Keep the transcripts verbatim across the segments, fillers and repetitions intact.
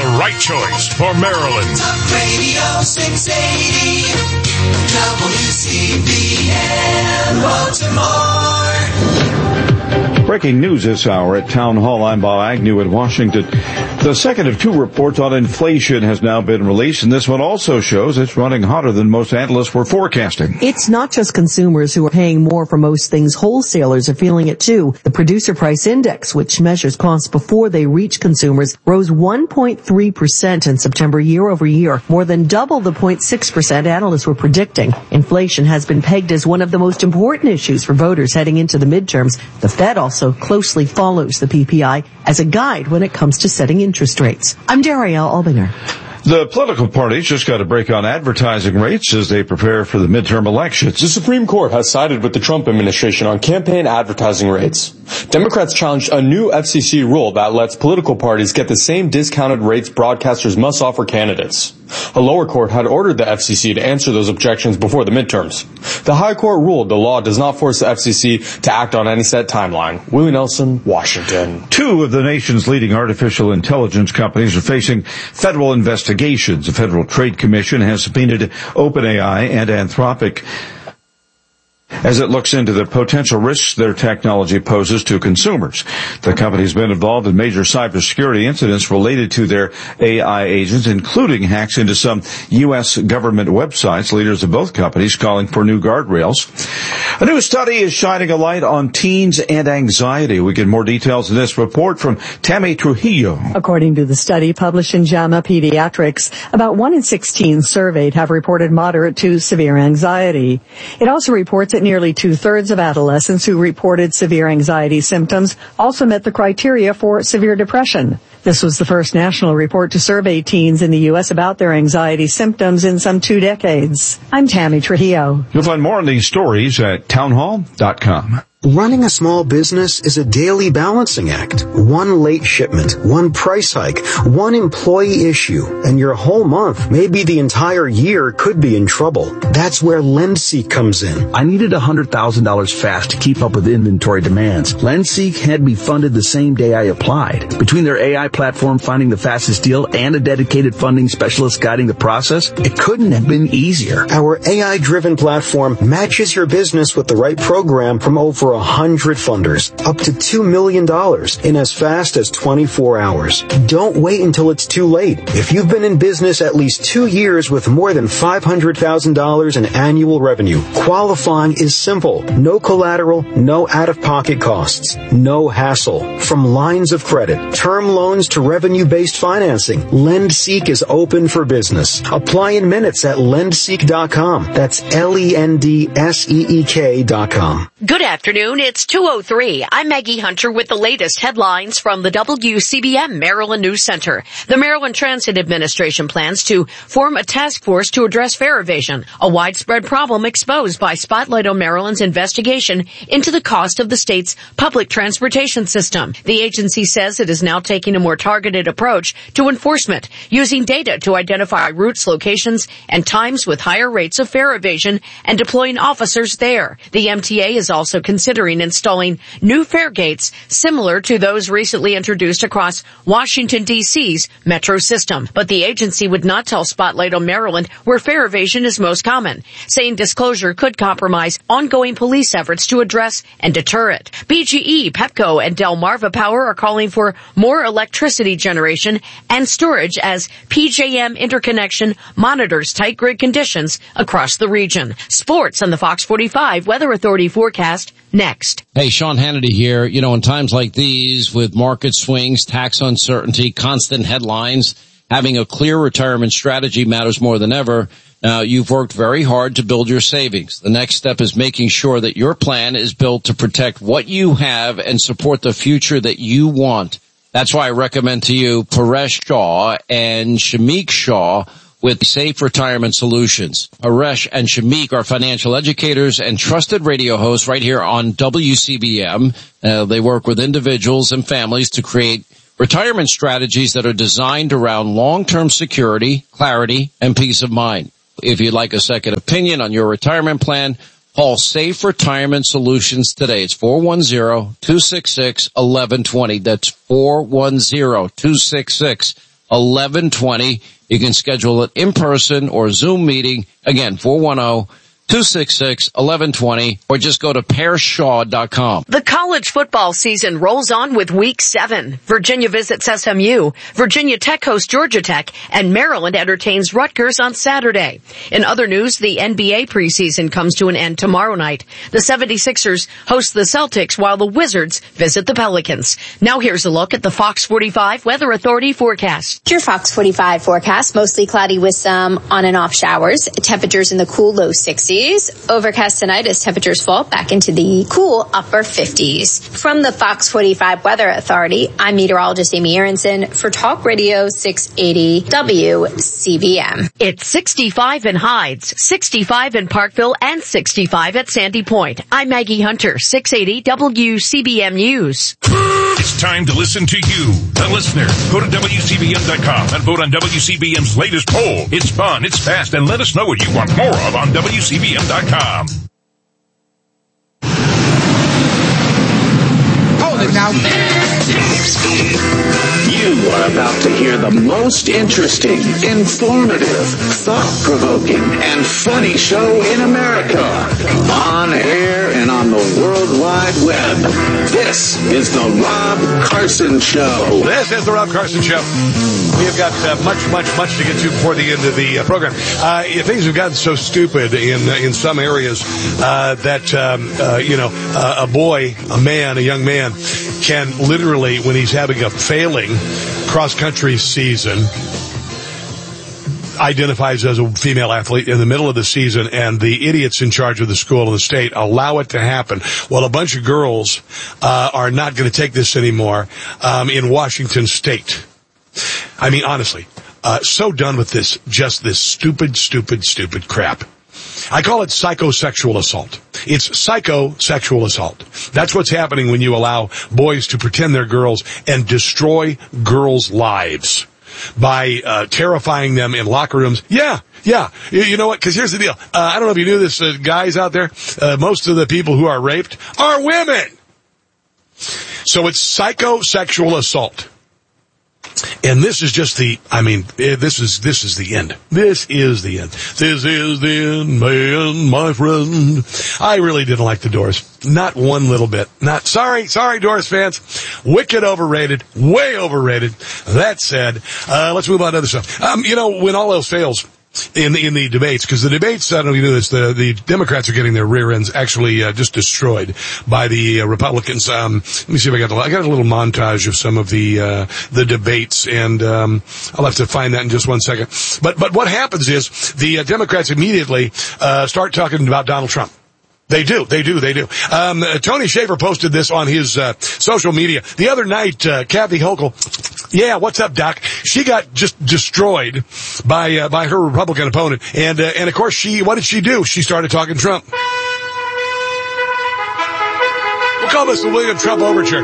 the right choice for Maryland. Talk Radio six eighty, W C B M Baltimore. Breaking news this hour at Town Hall. I'm Bob Agnew in Washington. The second of two reports on inflation has now been released, and this one also shows it's running hotter than most analysts were forecasting. It's not just consumers who are paying more for most things. Wholesalers are feeling it too. The Producer Price Index, which measures costs before they reach consumers, rose one point three percent in September year over year, more than double the zero point six percent analysts were predicting. Inflation has been pegged as one of the most important issues for voters heading into the midterms. The Fed also closely follows the P P I as a guide when it comes to setting interest rates. I'm Darielle Albinger. The political parties just got a break on advertising rates as they prepare for the midterm elections. The Supreme Court has sided with the Trump administration on campaign advertising rates. Democrats challenged a new F C C rule that lets political parties get the same discounted rates broadcasters must offer candidates. A lower court had ordered the F C C to answer those objections before the midterms. The high court ruled the law does not force the F C C to act on any set timeline. Willie Nelson, Washington. Two of the nation's leading artificial intelligence companies are facing federal investigations. The Federal Trade Commission has subpoenaed OpenAI and Anthropic as it looks into the potential risks their technology poses to consumers. The company's been involved in major cybersecurity incidents related to their A I agents, including hacks into some U S government websites. Leaders of both companies calling for new guardrails. A new study is shining a light on teens and anxiety. We get more details in this report from Tammy Trujillo. According to the study published in JAMA Pediatrics, about one in six teens surveyed have reported moderate to severe anxiety. It also reports that nearly two-thirds of adolescents who reported severe anxiety symptoms also met the criteria for severe depression. This was the first national report to survey teens in the U S about their anxiety symptoms in some two decades. I'm Tammy Trujillo. You'll find more on these stories at townhall dot com. Running a small business is a daily balancing act. One late shipment, one price hike, one employee issue, and your whole month, maybe the entire year, could be in trouble. That's where LendSeek comes in. I needed one hundred thousand dollars fast to keep up with inventory demands. LendSeek had me funded the same day I applied. Between their A I platform finding the fastest deal and a dedicated funding specialist guiding the process, it couldn't have been easier. Our A I-driven platform matches your business with the right program from over one hundred funders, up to two million dollars in as fast as twenty-four hours. Don't wait until it's too late. If you've been in business at least two years with more than five hundred thousand dollars in annual revenue, qualifying is simple. No collateral, no out-of-pocket costs, no hassle. From lines of credit, term loans to revenue-based financing, LendSeek is open for business. Apply in minutes at lendseek dot com. That's L E N D S E E K dot com. Good afternoon. It's two oh three. I'm Maggie Hunter with the latest headlines from the W C B M Maryland News Center. The Maryland Transit Administration plans to form a task force to address fare evasion, a widespread problem exposed by Spotlight on Maryland's investigation into the cost of the state's public transportation system. The agency says it is now taking a more targeted approach to enforcement, using data to identify routes, locations, and times with higher rates of fare evasion and deploying officers there. The M T A is also considering installing new fare gates similar to those recently introduced across Washington, D C's metro system. But the agency would not tell Spotlight on Maryland where fare evasion is most common, saying disclosure could compromise ongoing police efforts to address and deter it. B G E, Pepco, and Delmarva Power are calling for more electricity generation and storage as P J M Interconnection monitors tight grid conditions across the region. Sports on the Fox forty-five Weather Authority forecast next. Hey, Sean Hannity here. You know, in times like these, with market swings, tax uncertainty, constant headlines, having a clear retirement strategy matters more than ever. Now, you've worked very hard to build your savings. The next step is making sure that your plan is built to protect what you have and support the future that you want. That's why I recommend to you Paresh Shaw and Shamik Shaw with Safe Retirement Solutions. Paresh and Shamik are financial educators and trusted radio hosts right here on W C B M. Uh, they work with individuals and families to create retirement strategies that are designed around long-term security, clarity, and peace of mind. If you'd like a second opinion on your retirement plan, call Safe Retirement Solutions today. It's four one zero, two six six, one one two zero. That's four one zero, two six six, eleven twenty. You can schedule it in person or Zoom meeting. Again, four one zero, two six six, eleven twenty, or just go to pear shaw dot com. The college football season rolls on with week seven. Virginia visits S M U, Virginia Tech hosts Georgia Tech, and Maryland entertains Rutgers on Saturday. In other news, the N B A preseason comes to an end tomorrow night. The seventy-sixers host the Celtics while the Wizards visit the Pelicans. Now here's a look at the Fox forty-five Weather Authority forecast. Your Fox forty-five forecast, mostly cloudy with some on and off showers. Temperatures in the cool low sixties. Overcast tonight as temperatures fall back into the cool upper fifties. From the Fox forty-five Weather Authority, I'm meteorologist Amy Aronson for Talk Radio six eighty W C B M. It's sixty-five in Hides, sixty-five in Parkville, and sixty-five at Sandy Point. I'm Maggie Hunter, six eighty W C B M News. It's time to listen to you, the listener. Go to W C B M dot com and vote on W C B M's latest poll. It's fun, it's fast, and let us know what you want more of on W C B M dot com. Hold it now. You are about to hear the most interesting, informative, thought-provoking, and funny show in America. On air and on the World Wide Web. This is the Rob Carson Show. This is the Rob Carson Show. We have got uh, much, much, much to get to before the end of the uh, program. Uh, things have gotten so stupid in uh, in some areas uh, that, um, uh, you know, uh, a boy, a man, a young man can literally, when he's having a failing cross-country season, identifies as a female athlete in the middle of the season, and the idiots in charge of the school and the state allow it to happen. Well, a bunch of girls uh, are not going to take this anymore um, in Washington State. I mean, honestly, uh, so done with this, just this stupid, stupid, stupid crap. I call it psychosexual assault. It's psychosexual assault. That's what's happening when you allow boys to pretend they're girls and destroy girls' lives by uh, terrifying them in locker rooms. Yeah, yeah. You, you know what? Because here's the deal. Uh, I don't know if you knew this, uh, guys out there. Uh, most of the people who are raped are women. So it's psychosexual assault. And this is just the, I mean, this is, this is the end. This is the end. This is the end, man, my friend. I really didn't like the Doors. Not one little bit. Not, sorry, sorry, Doors fans. Wicked overrated. Way overrated. That said, uh, let's move on to other stuff. Um, you know, when all else fails, in the, in the debates, because the debates, I don't know if you knew this, the, the Democrats are getting their rear ends actually uh, just destroyed by the uh, Republicans. Um, let me see if I got the, I got a little montage of some of the, uh, the debates, and, um, I'll have to find that in just one second. But, but what happens is the uh, Democrats immediately, uh, start talking about Donald Trump. They do, they do, they do. Um, uh, Tony Schaefer posted this on his uh, social media the other night. Uh, Kathy Hochul, yeah, what's up, Doc? She got just destroyed by uh, by her Republican opponent, and uh, and of course she, what did she do? She started talking Trump. We'll call this the William Trump Overture.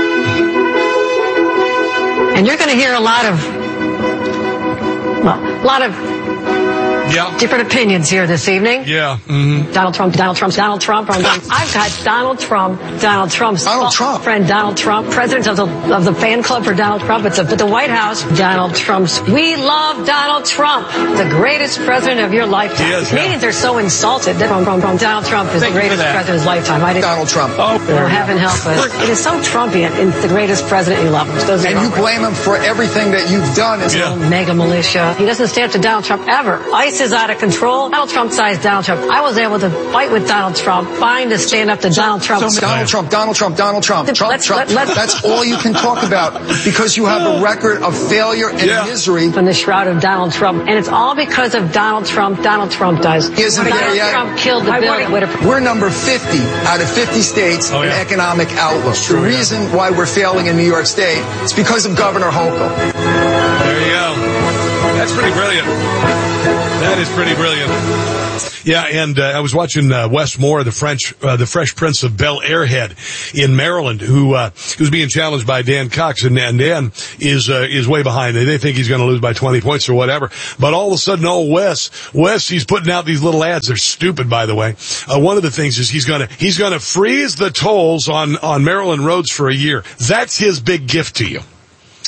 And you're going to hear a lot of, well, a lot of. Yeah. Different opinions here this evening. Yeah. Mm-hmm. Donald Trump, Donald Trump, Donald Trump. I've got Donald Trump, Donald Trump's Donald Trump. friend Donald Trump, president of the of the fan club for Donald Trump. It's at the White House. Donald Trump's. We love Donald Trump, the greatest president of your lifetime. Yes, Canadians yeah. are so insulted that from, from, from Donald Trump is Thank the greatest president of his lifetime. I didn't, Donald Trump. Oh, you know, heaven help us. It is so Trumpian. It's the greatest president. You love him. Those and you blame him for everything that you've done. As yeah. a mega militia. He doesn't stand up to Donald Trump ever. ICE is out of control. Donald Trump sized Donald Trump. I was able to fight with Donald Trump, fine to stand up to Donald Trump. So Donald Trump, Donald Trump, Donald Trump, Trump, let's, Trump. Let, let's, That's all you can talk about because you have a record of failure and yeah. misery. From the shroud of Donald Trump. And it's all because of Donald Trump. Donald Trump does. He isn't Donald there yet. Trump killed the bill. We're number fifty out of fifty states oh, yeah. in economic outlook. True, the yeah. reason why we're failing in New York State is because of Governor Hochul. There you go. That's pretty brilliant. That is pretty brilliant. Yeah, and uh, I was watching uh, Wes Moore, the French, uh, the Fresh Prince of Bel Airhead in Maryland, who uh, who's being challenged by Dan Cox, and, and Dan is uh, is way behind. They, they think he's going to lose by twenty points or whatever. But all of a sudden, oh Wes, Wes, he's putting out these little ads. They're stupid, by the way. Uh, one of the things is he's going to he's going to freeze the tolls on on Maryland roads for a year. That's his big gift to you.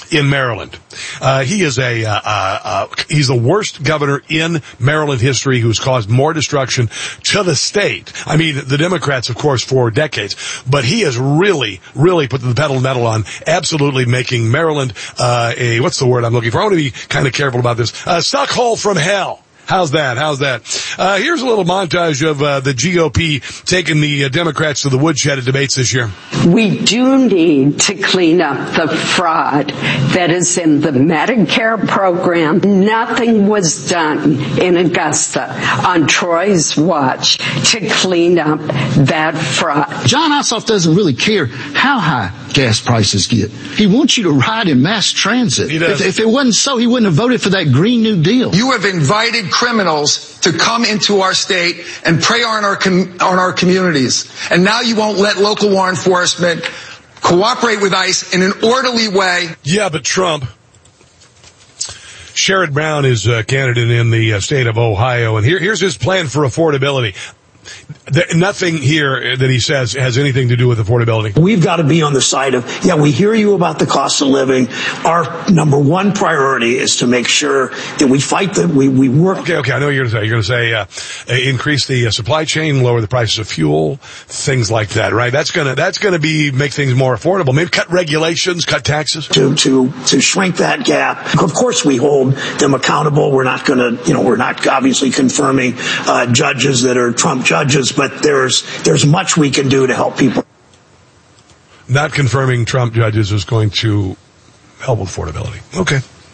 in Maryland. Uh, he is a, uh, uh, he's the worst governor in Maryland history who's caused more destruction to the state. I mean, the Democrats, of course, for decades, but he has really, really put the pedal metal on, absolutely making Maryland, uh, a, what's the word I'm looking for? I want to be kind of careful about this. Uh, stuck hole from hell. How's that? How's that? Uh, here's a little montage of uh, the G O P taking the uh, Democrats to the woodshed at debates this year. We do need to clean up the fraud that is in the Medicare program. Nothing was done in Augusta on Troy's watch to clean up that fraud. John Ossoff doesn't really care how high gas prices get. He wants you to ride in mass transit. If, if it wasn't so, he wouldn't have voted for that Green New Deal. You have invited criminals to come into our state and prey on our com- on our communities. And now you won't let local law enforcement cooperate with ICE in an orderly way. Yeah, but Trump. Sherrod Brown is a candidate in the uh, state of Ohio, and here, here's his plan for affordability. There, nothing here that he says has anything to do with affordability. We've got to be on the side of, yeah, we hear you about the cost of living. Our number one priority is to make sure that we fight the, we, we work. Okay, okay, I know what you're going to say. You're going to say, uh, increase the uh, supply chain, lower the prices of fuel, things like that, right? That's going to, that's going to be, make things more affordable. Maybe cut regulations, cut taxes. To, to, to shrink that gap. Of course, we hold them accountable. We're not going to, you know, we're not obviously confirming, uh, judges that are Trump judges, but there's there's much we can do to help people. Not confirming Trump judges is going to help with affordability. Okay.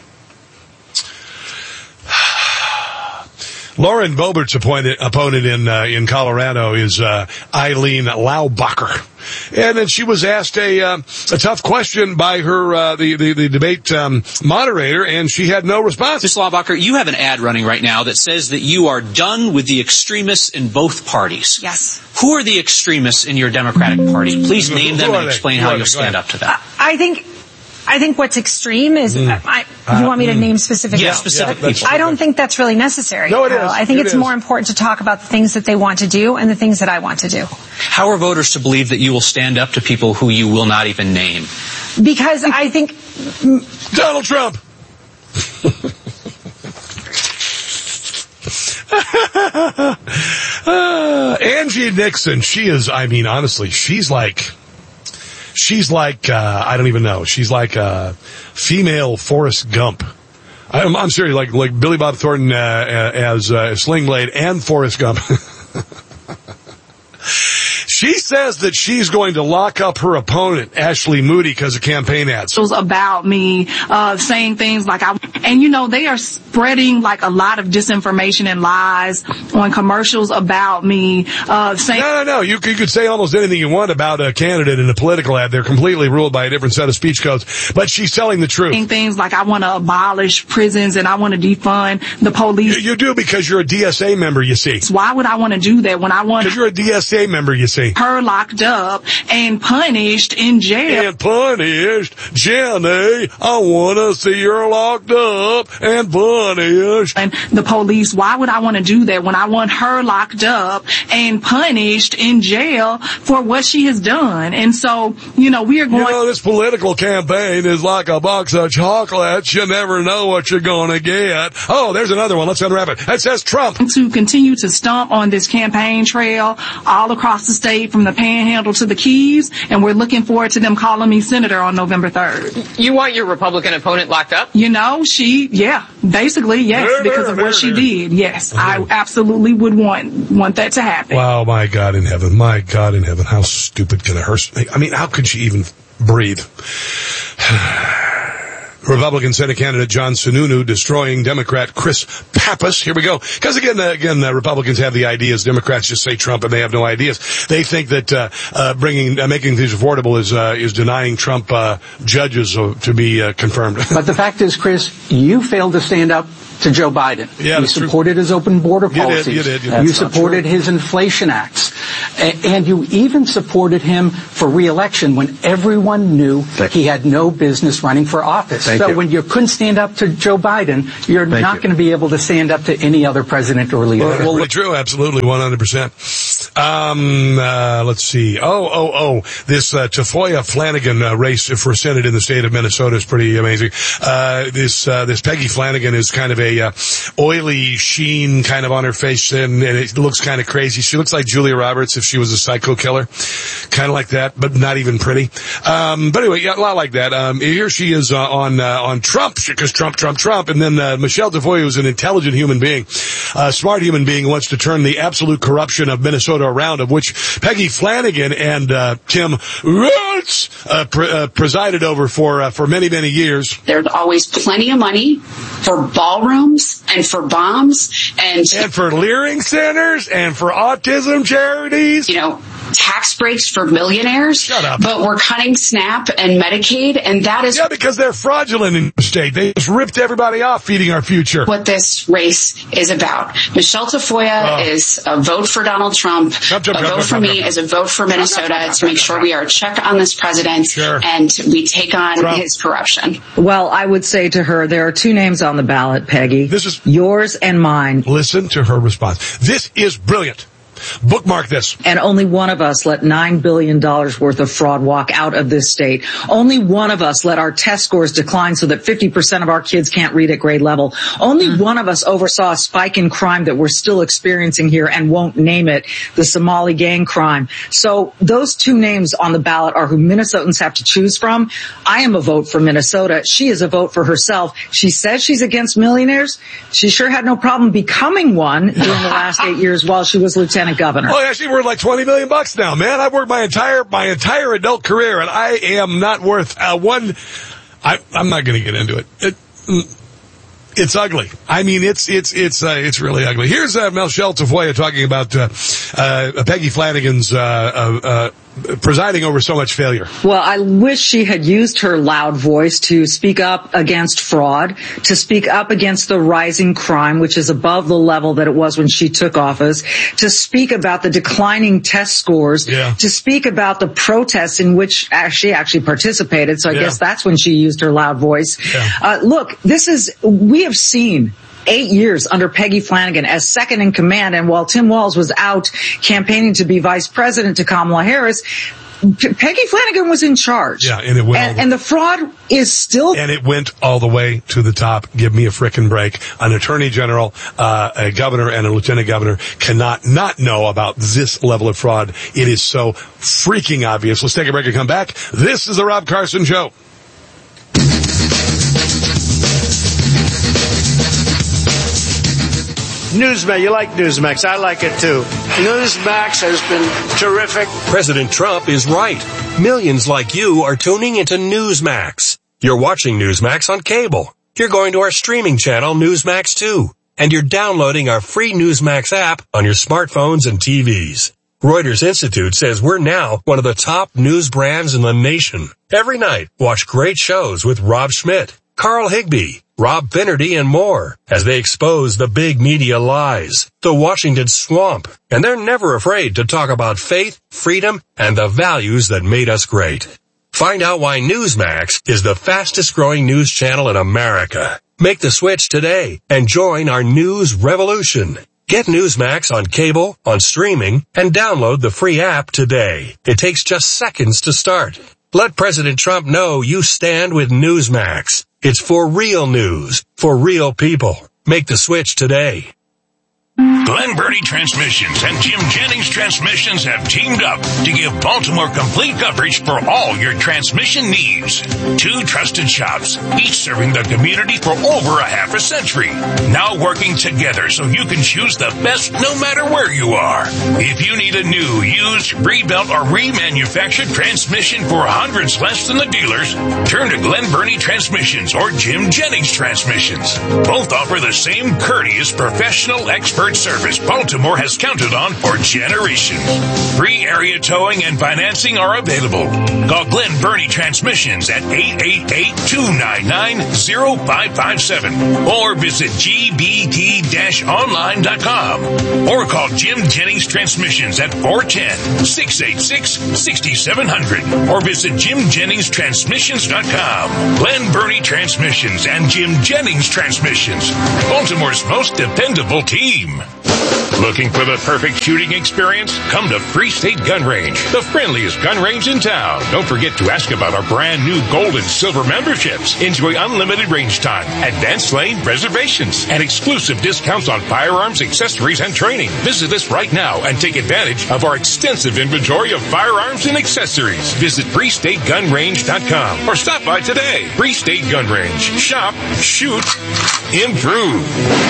Lauren Boebert's appointed, opponent in uh, in Colorado is uh, Eileen Laubacher. And then she was asked a uh, a tough question by her uh, the, the the debate um, moderator, and she had no response. Miz Laubacher, you have an ad running right now that says that you are done with the extremists in both parties. Yes. Who are the extremists in your Democratic Party? Please name them and explain how you'll stand up to that. I think. I think what's extreme is, mm. I, you want me to name specific yeah, specific yeah, people? I don't think that's really necessary. No, it is. I think it it's is. more important to talk about the things that they want to do and the things that I want to do. How are voters to believe that you will stand up to people who you will not even name? Because I think... Donald Trump! uh, Angie Nixon, she is, I mean, honestly, she's like... She's like, uh, I don't even know. She's like a female Forrest Gump. I'm, I'm serious, like, like Billy Bob Thornton, uh, as, uh, Sling Blade and Forrest Gump. She says that she's going to lock up her opponent, Ashley Moody, because of campaign ads. It was about me, uh, saying things like I, and you know, they are spreading like a lot of disinformation and lies on commercials about me, uh, saying. No, no, no. You, you could say almost anything you want about a candidate in a political ad. They're completely ruled by a different set of speech codes. But she's telling the truth. Saying things like I want to abolish prisons and I want to defund the police. You, you do because you're a D S A member, you see. Why would I want to do that when I want? Because you're a D S A member, you see. Her locked up and punished in jail. And punished, Jenny, I want to see her locked up and punished. And the police, why would I want to do that when I want her locked up and punished in jail for what she has done? And so, you know, we are going... You know, this political campaign is like a box of chocolates. You never know what you're going to get. Oh, there's another one. Let's unwrap it. That says Trump. To continue to stomp on this campaign trail all across the state from the Panhandle to the Keys, and we're looking forward to them calling me senator on November third. You want your Republican opponent locked up? You know, she, yeah, basically, yes, there, because there, of there, what she there. did. Yes, I absolutely would want want that to happen. Wow, my God in heaven, my God in heaven, how stupid can a her? I mean, how could she even breathe? Republican Senate candidate John Sununu destroying Democrat Chris Pappas. Here we go. Because again, uh, again, uh, Republicans have the ideas. Democrats just say Trump, and they have no ideas. They think that uh, uh, bringing, uh, making things affordable is uh, is denying Trump uh, judges uh, to be uh, confirmed. But the fact is, Chris, you failed to stand up to Joe Biden. Yeah, you supported true. his open border You policies. did, you did, you You did. supported his inflation acts. A- and you even supported him for re-election when everyone knew he had no business running for office. Thank so you. When you couldn't stand up to Joe Biden, you're Thank not you. going to be able to stand up to any other president or leader. Well, well true, absolutely, one hundred percent. Um, uh, let's see. Oh, oh, oh, this uh, Tafoya Flanagan uh, race for Senate in the state of Minnesota is pretty amazing. Uh, this uh, this Peggy Flanagan is kind of a uh, oily sheen kind of on her face, and, and it looks kind of crazy. She looks like Julia Roberts if she was a psycho killer, kind of like that, but not even pretty. Um, but anyway, yeah, a lot like that. Um, here she is uh, on uh, on Trump, because Trump, Trump, Trump, and then uh, Michelle Tafoya, who's an intelligent human being, a smart human being, who wants to turn the absolute corruption of Minnesota around, of which Peggy Flanagan and uh, Tim Roots uh, pre- uh, presided over for uh, for many, many years. There's always plenty of money for ballrooms and for bombs and... And for Leering centers and for autism charities. You know, tax breaks for millionaires. Shut up. But we're cutting SNAP and Medicaid, and that is... Yeah, because they're fraudulent in the state. They just ripped everybody off feeding our future. What this race is about. Michelle Tafoya oh. is a vote for Donald Trump. Jump, jump, a jump, vote jump, for jump, me jump. is a vote for Minnesota to make sure we are a check on this president sure. and we take on Trump. his corruption. Well, I would say to her, there are two names on the ballot, Peggy. This is yours and mine. Listen to her response. This is brilliant. Bookmark this. And only one of us let nine billion dollars worth of fraud walk out of this state. Only one of us let our test scores decline so that fifty percent of our kids can't read at grade level. Only mm. one of us oversaw a spike in crime that we're still experiencing here and won't name it, the Somali gang crime. So those two names on the ballot are who Minnesotans have to choose from. I am a vote for Minnesota. She is a vote for herself. She says she's against millionaires. She sure had no problem becoming one during the last eight years while she was lieutenant governor. Well, actually, worth like twenty million bucks now, man. I've worked my entire my entire adult career, and I am not worth uh, one. I, I'm not going to get into it. it. It's ugly. I mean, it's it's it's uh, it's really ugly. Here's uh, Michelle Tafoya talking about uh, uh, Peggy Flanagan's uh, uh, uh, presiding over so much failure. Well, I wish she had used her loud voice to speak up against fraud, to speak up against the rising crime, which is above the level that it was when she took office, to speak about the declining test scores, yeah. to speak about the protests in which she actually participated. So I yeah. guess that's when she used her loud voice. Yeah. Uh, look, this is, we have seen eight years under Peggy Flanagan as second in command, and while Tim Walz was out campaigning to be vice president to Kamala Harris, P- Peggy Flanagan was in charge. Yeah, and it went and, and the fraud is still... And it went all the way to the top. Give me a frickin' break. An attorney general, uh, a governor, and a lieutenant governor cannot not know about this level of fraud. It is so freaking obvious. Let's take a break and come back. This is the Rob Carson Show. Newsmax, you like Newsmax. I like it too. Newsmax has been terrific. President Trump is right. Millions like you are tuning into Newsmax. You're watching Newsmax on cable. You're going to our streaming channel, Newsmax two. And you're downloading our free Newsmax app on your smartphones and T Vs. Reuters Institute says we're now one of the top news brands in the nation. Every night, watch great shows with Rob Schmidt, Carl Higbee, Rob Finnerty, and more as they expose the big media lies, the Washington swamp, and they're never afraid to talk about faith, freedom, and the values that made us great. Find out why Newsmax is the fastest growing news channel in America. Make the switch today and join our news revolution. Get Newsmax on cable, on streaming, and download the free app today. It takes just seconds to start. Let President Trump know you stand with Newsmax. It's for real news, for real people. Make the switch today. Glen Burnie Transmissions and Jim Jennings Transmissions have teamed up to give Baltimore complete coverage for all your transmission needs. Two trusted shops, each serving the community for over a half a century. Now working together so you can choose the best no matter where you are. If you need a new, used, rebuilt, or remanufactured transmission for hundreds less than the dealers, turn to Glen Burnie Transmissions or Jim Jennings Transmissions. Both offer the same courteous, professional, expert preferred service Baltimore has counted on for generations. Free area towing and financing are available. Call Glen Burnie Transmissions at eight eight eight, two nine nine, zero five five seven or visit G B T online dot com or call Jim Jennings Transmissions at four one zero, six eight six, six seven zero zero or visit Jim Jennings Transmissions dot com. Glen Burnie Transmissions and Jim Jennings Transmissions, Baltimore's most dependable team. Looking for the perfect shooting experience? Come to Free State Gun Range, the friendliest gun range in town. Don't forget to ask about our brand new gold and silver memberships. Enjoy unlimited range time, advanced lane reservations, and exclusive discounts on firearms, accessories, and training. Visit us right now and take advantage of our extensive inventory of firearms and accessories. Visit free state gun range dot com or stop by today. Free State Gun Range. Shop, shoot, improve.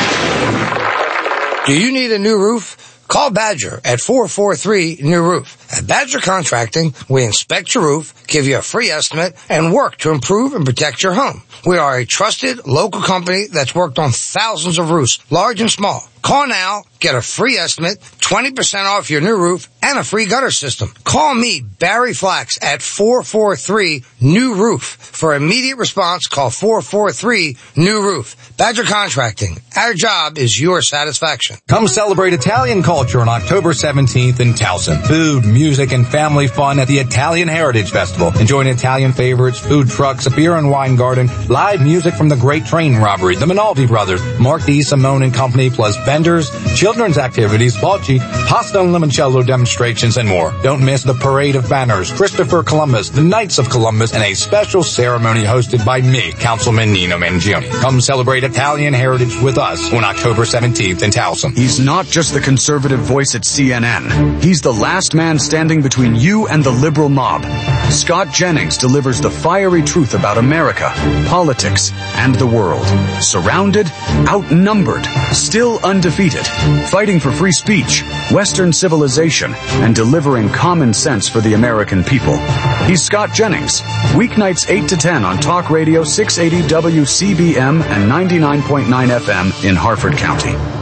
Do you need a new roof? Call Badger at four four three, new roof. At Badger Contracting, we inspect your roof, give you a free estimate, and work to improve and protect your home. We are a trusted local company that's worked on thousands of roofs, large and small. Call now, get a free estimate, twenty percent off your new roof, and a free gutter system. Call me, Barry Flax, at four four three, new roof. For immediate response, call four four three, new roof. Badger Contracting. Our job is your satisfaction. Come celebrate Italian culture on October seventeenth in Towson. Food, music, and family fun at the Italian Heritage Festival. Enjoy Italian favorites, food trucks, a beer and wine garden, live music from the Great Train Robbery, the Minaldi Brothers, Mark D. Simone and Company, plus vendors, children's activities, bocce, pasta and limoncello demonstrations, and more. Don't miss the Parade of Banners, Christopher Columbus, the Knights of Columbus, and a special ceremony hosted by me, Councilman Nino Mangione. Come celebrate Italian heritage with us on October seventeenth in Towson. He's not just the conservative voice at C N N. He's the last man standing between you and the liberal mob. Scott Jennings delivers the fiery truth about America, politics, and the world. Surrounded, outnumbered, still undefeated, fighting for free speech, Western civilization, and delivering common sense for the American people. He's Scott Jennings. Weeknights eight to ten on Talk Radio six eighty W C B M and ninety-nine point nine F M in Harford County.